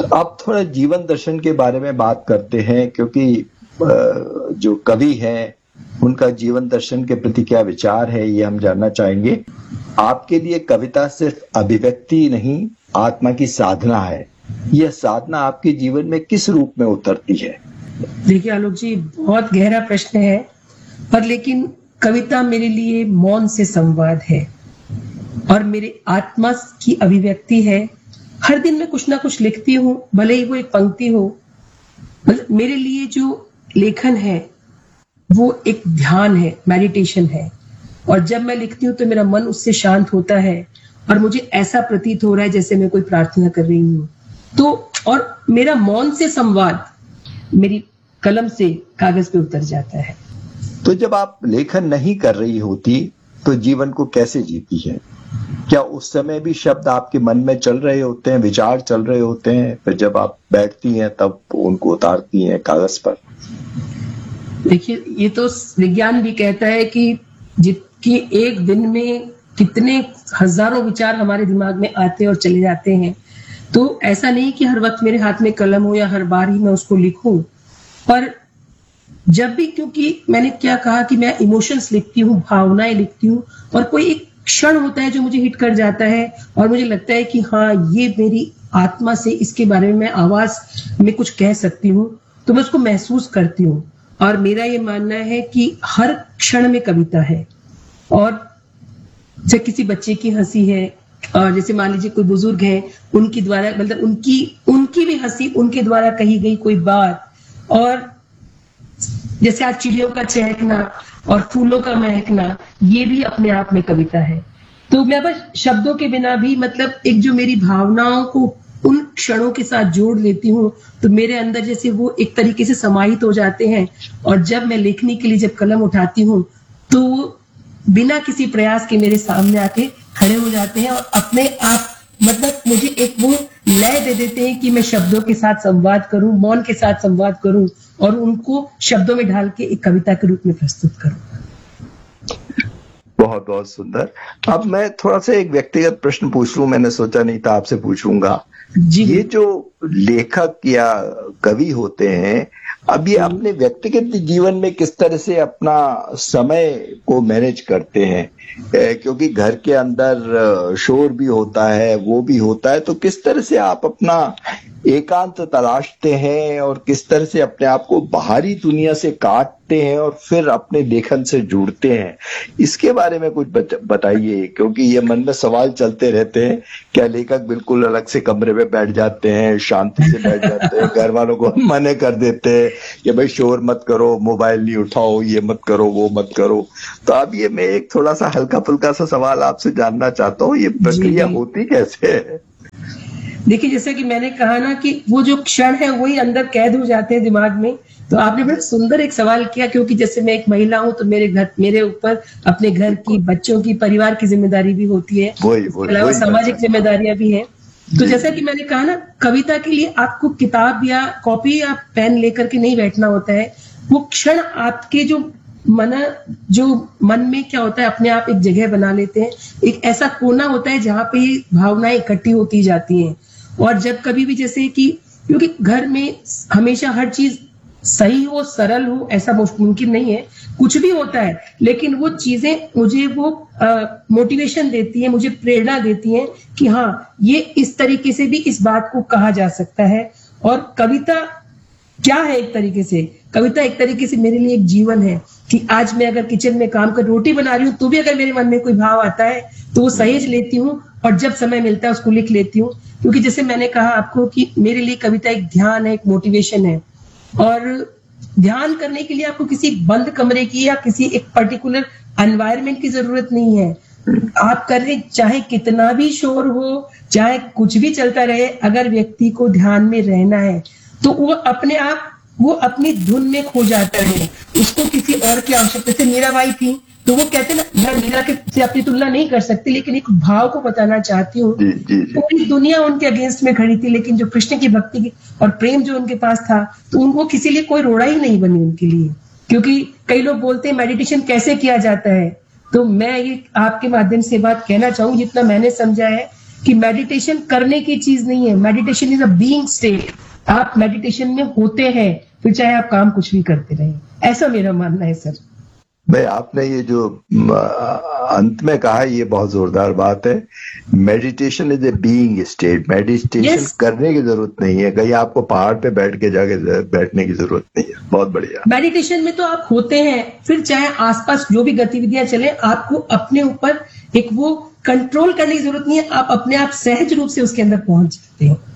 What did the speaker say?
आप थोड़ा जीवन दर्शन के बारे में बात करते हैं, क्योंकि जो कवि हैं उनका जीवन दर्शन के प्रति क्या विचार है ये हम जानना चाहेंगे। आपके लिए कविता सिर्फ अभिव्यक्ति नहीं, आत्मा की साधना है। यह साधना आपके जीवन में किस रूप में उतरती है? देखिए आलोक जी, बहुत गहरा प्रश्न है, पर लेकिन कविता मेरे लिए मौन से संवाद है और मेरे आत्मा की अभिव्यक्ति है। हर दिन मैं कुछ ना कुछ लिखती हूँ, भले ही वो एक पंक्ति हो। मतलब मेरे लिए जो लेखन है वो एक ध्यान है, मेडिटेशन है। और जब मैं लिखती हूँ तो मेरा मन उससे शांत होता है और मुझे ऐसा प्रतीत हो रहा है जैसे मैं कोई प्रार्थना कर रही हूँ। तो और मेरा मौन से संवाद मेरी कलम से कागज पे उतर जाता है। तो जब आप लेखन नहीं कर रही होती तो जीवन को कैसे जीती है? क्या उस समय भी शब्द आपके मन में चल रहे होते हैं, विचार चल रहे होते हैं, फिर जब आप बैठती हैं तब उनको उतारती हैं कागज पर? देखिए, ये तो विज्ञान भी कहता है कि एक दिन में कितने हजारों विचार हमारे दिमाग में आते और चले जाते हैं। तो ऐसा नहीं कि हर वक्त मेरे हाथ में कलम हो या हर बार ही मैं उसको लिखूं, पर जब भी, क्योंकि मैंने क्या कहा कि मैं इमोशंस लिखती हूँ, भावनाएं लिखती हूँ, और कोई एक क्षण होता है जो मुझे हिट कर जाता है और मुझे लगता है कि हाँ, ये मेरी आत्मा से इसके बारे में मैं आवाज में कुछ कह सकती हूँ, तो मैं उसको महसूस करती हूँ। और मेरा ये मानना है कि हर क्षण में कविता है। और जब किसी बच्चे की हंसी है, और जैसे मान लीजिए कोई बुजुर्ग है, उनकी द्वारा, मतलब उनकी भी हंसी, उनके द्वारा कही गई कोई बात, और जैसे आज चिड़ियों का चहकना और फूलों का महकना, ये भी अपने आप में कविता है। तो मैं बस शब्दों के बिना भी, मतलब एक जो मेरी भावनाओं को उन क्षणों के साथ जोड़ लेती हूँ, तो मेरे अंदर जैसे वो एक तरीके से समाहित हो जाते हैं। और जब मैं लिखने के लिए जब कलम उठाती हूँ तो बिना किसी प्रयास के मेरे सामने आके खड़े हो जाते हैं और अपने आप, मतलब मुझे एक वो लय दे देते हैं कि मैं शब्दों के साथ संवाद करूं, मौन के साथ संवाद करूं और उनको शब्दों में ढाल के एक कविता के रूप में प्रस्तुत करूं। बहुत बहुत सुंदर। अब मैं थोड़ा सा एक व्यक्तिगत प्रश्न पूछ लूं, मैंने सोचा नहीं था आपसे पूछूंगा। ये जो लेखक या कवि होते हैं, अब ये अपने व्यक्तिगत जीवन में किस तरह से अपना समय को मैनेज करते हैं? क्योंकि घर के अंदर शोर भी होता है, वो भी होता है, तो किस तरह से आप अपना एकांत तलाशते हैं और किस तरह से अपने आप को बाहरी दुनिया से काटते हैं और फिर अपने लेखन से जुड़ते हैं? इसके बारे में कुछ बताइए, क्योंकि ये मन में सवाल चलते रहते हैं। क्या लेखक बिल्कुल अलग से कमरे में बैठ जाते हैं, शांति से बैठ जाते हैं, घर वालों को मना कर देते हैं कि भाई शोर मत करो, मोबाइल नहीं उठाओ, ये मत करो, वो मत करो? तो अब ये मैं एक थोड़ा सा हल्का फुल्का सा सवाल आपसे जानना चाहता हूँ, ये प्रक्रिया होती कैसे है? देखिए, जैसे कि मैंने कहा ना कि वो जो क्षण है वही अंदर कैद हो जाते हैं दिमाग में। तो आपने बड़ा सुंदर एक सवाल किया, क्योंकि जैसे मैं एक महिला हूं तो मेरे ऊपर अपने घर की, बच्चों की, परिवार की जिम्मेदारी भी होती है, इसके अलावा सामाजिक जिम्मेदारियां भी है। तो जैसा कि मैंने कहा ना, कविता के लिए आपको किताब या कॉपी या पेन लेकर के नहीं बैठना होता है। वो क्षण आपके जो मन में क्या होता है, अपने आप एक जगह बना लेते हैं, एक ऐसा कोना होता है जहां पे भावनाएं इकट्ठी होती जाती हैं। और जब कभी भी, जैसे कि क्योंकि घर में हमेशा हर चीज सही हो, सरल हो, ऐसा मुमकिन नहीं है, कुछ भी होता है, लेकिन वो चीजें मुझे वो मोटिवेशन देती है, मुझे प्रेरणा देती हैं कि हाँ, ये इस तरीके से भी इस बात को कहा जा सकता है। और कविता क्या है? एक तरीके से कविता एक तरीके से मेरे लिए एक जीवन है कि आज मैं अगर किचन में काम कर रोटी बना रही हूँ तो भी अगर मेरे मन में कोई भाव आता है तो वो सहेज लेती हूँ और जब समय मिलता है उसको लिख लेती हूँ। क्योंकि जैसे मैंने कहा आपको कि मेरे लिए कविता एक ध्यान है, एक मोटिवेशन है। और ध्यान करने के लिए आपको किसी बंद कमरे की या किसी एक पर्टिकुलर एनवायरनमेंट की जरूरत नहीं है। आप कर रहे, चाहे कितना भी शोर हो, चाहे कुछ भी चलता रहे, अगर व्यक्ति को ध्यान में रहना है तो वो अपने आप, वो अपनी धुन में खो जाता है, उसको किसी और की आवश्यकता। से मीराबाई थी तो वो कहते ना, मैं मीरा के से अपनी तुलना नहीं कर सकती, लेकिन एक भाव को बताना चाहती हूँ। पूरी दुनिया उनके अगेंस्ट में खड़ी थी, लेकिन जो कृष्ण की भक्ति की और प्रेम जो उनके पास था, तो उनको किसी लिए कोई रोड़ा ही नहीं बनी उनके लिए। क्योंकि कई लोग बोलते हैं मेडिटेशन कैसे किया जाता है, तो मैं ये आपके माध्यम से बात कहना चाहूँ, जितना मैंने समझा है कि मेडिटेशन करने की चीज नहीं है, meditation is a being state. आप मेडिटेशन में होते हैं, फिर चाहे आप काम कुछ भी करते रहें, ऐसा मेरा मानना है सर। भाई आपने ये जो अंत में कहा ये बहुत जोरदार बात है। Meditation is a being state. Meditation Yes. करने की जरूरत नहीं है, कहीं आपको पहाड़ पे बैठ के जाके बैठने की जरूरत नहीं है। बहुत बढ़िया। मेडिटेशन में तो आप होते हैं, फिर चाहे आसपास जो भी गतिविधियां चले, आपको अपने ऊपर एक वो कंट्रोल करने की जरूरत नहीं है, आप अपने आप सहज रूप से उसके अंदर पहुंच जाते हैं।